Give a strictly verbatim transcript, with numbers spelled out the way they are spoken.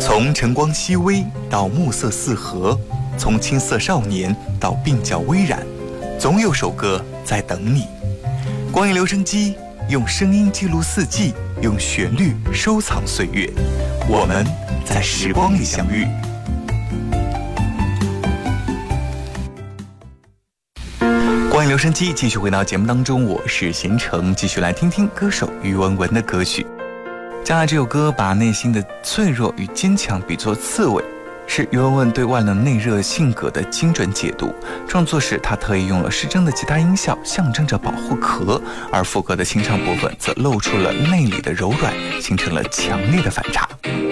从晨光熹微到暮色四合，从青涩少年到鬓角微染，总有首歌在等你。光影留声机用声音记录四季，用旋律收藏岁月，我们在时光里相遇。光影留声机继续回到节目当中，我是贤成，继续来听听歌手于文文的歌曲。将来这首歌把内心的脆弱与坚强比作刺猬，是于文文对外冷内热性格的精准解读。创作时他特意用了失真的吉他音效，象征着保护壳，而副歌的清唱部分则露出了内里的柔软，形成了强烈的反差。